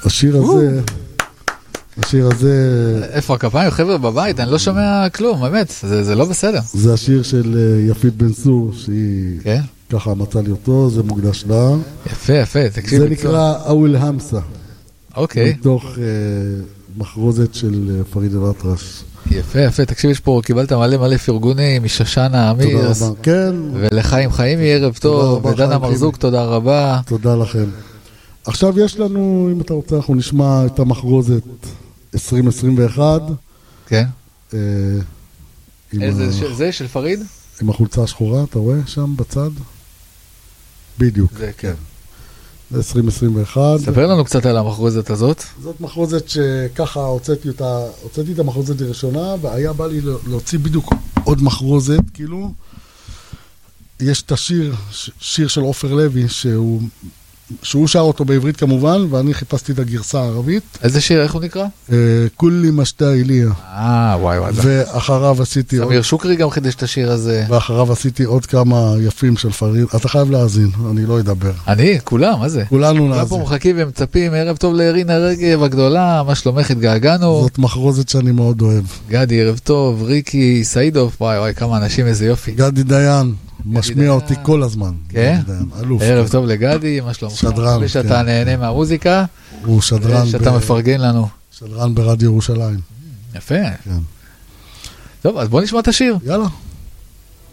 השיר הזה... איפה הכפיים? חבר'ה בבית, אני לא שומע כלום, באמת, זה לא בסדר. זה השיר של יפית בן צור, שהיא ככה מצא לי אותו, זה מוקדש לה. יפה, תקשיב. זה נקרא אוול המסה. אוקיי. מתוך מחרוזת של פריד אל-אטרש. יפה, תקשיב, יש פה, קיבלת מלא פרגונים משושנה אמיר. תודה רבה, כן. ולחיים חיימי, ערב טוב, ודנה מרזוק, תודה רבה. תודה לכם. עכשיו יש לנו, אם אתה רוצה, אנחנו נשמע את המחרוזת 2021. כן. זה של פריד? עם החולצה השחורה, אתה רואה שם בצד? בדיוק. זה כן. זה 2021. ספר לנו קצת על המחרוזת הזאת. זאת מחרוזת שככה הוצאתי את המחרוזת הראשונה, והיה בא לי להוציא בדיוק עוד מחרוזת, כאילו. יש את שיר של עופר לוי, שהוא שר אותו בעברית כמובן, ואני חיפשתי את הגרסה הערבית. איזה שיר, איך הוא נקרא? כולי משתה איליה. וואי. ואחריו עשיתי סמיר שוקרי גם חידש את השיר הזה. ואחריו עשיתי עוד כמה יפים של פריד. אתה חייב להאזין, אני לא אדבר. כולם, מה זה? כולנו נאזין. פה מחכים ומצפים, ערב טוב לרינה רגב הגדולה, מה שלומך, התגעגענו. זאת מחרוזת שאני מאוד אוהב. גדי, ערב טוב, ריקי, סעידוב, וואי, כמה אנשים, איזה יופי. גדי דיין. משמיע אותי כל הזמן. כן? ערב טוב לגדי, מה שלומך? שדרן. ושאתה נהנה מהמוזיקה. הוא שדרן. שאתה מפרגן לנו. שדרן ברדיו ירושלים. יפה. טוב, אז בוא נשמע את השיר. יאללה.